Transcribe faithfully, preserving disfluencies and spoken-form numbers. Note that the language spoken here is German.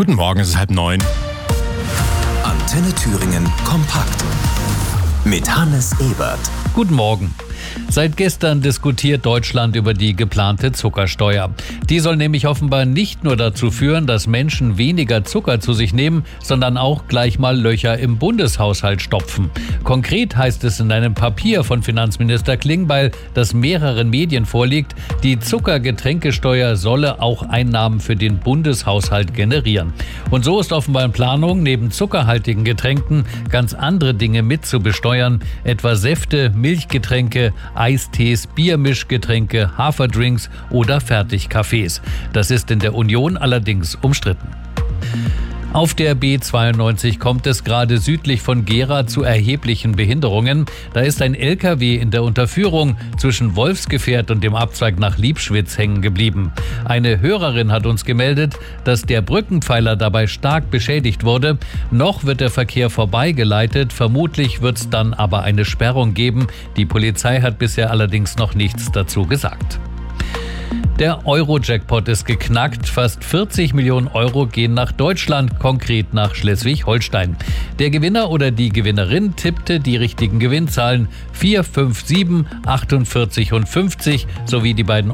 Guten Morgen, es ist halb neun. Antenne Thüringen kompakt mit Hannes Ebert. Guten Morgen. Seit gestern diskutiert Deutschland über die geplante Zuckersteuer. Die soll nämlich offenbar nicht nur dazu führen, dass Menschen weniger Zucker zu sich nehmen, sondern auch gleich mal Löcher im Bundeshaushalt stopfen. Konkret heißt es in einem Papier von Finanzminister Klingbeil, das mehreren Medien vorliegt, die Zuckergetränkesteuer solle auch Einnahmen für den Bundeshaushalt generieren. Und so ist offenbar in Planung, neben zuckerhaltigen Getränken ganz andere Dinge mit zu besteuern, etwa Säfte, Milchgetränke, Eistees, Biermischgetränke, Haferdrinks oder Fertigkaffees. Das ist in der Union allerdings umstritten. Auf der B zweiundneunzig kommt es gerade südlich von Gera zu erheblichen Behinderungen. Da ist ein L K W in der Unterführung zwischen Wolfsgefährt und dem Abzweig nach Liebschwitz hängen geblieben. Eine Hörerin hat uns gemeldet, dass der Brückenpfeiler dabei stark beschädigt wurde. Noch wird der Verkehr vorbeigeleitet. Vermutlich wird es dann aber eine Sperrung geben. Die Polizei hat bisher allerdings noch nichts dazu gesagt. Der Euro-Jackpot ist geknackt. Fast vierzig Millionen Euro gehen nach Deutschland, konkret nach Schleswig-Holstein. Der Gewinner oder die Gewinnerin tippte die richtigen Gewinnzahlen vier, fünf, sieben, achtundvierzig und fünfzig sowie die beiden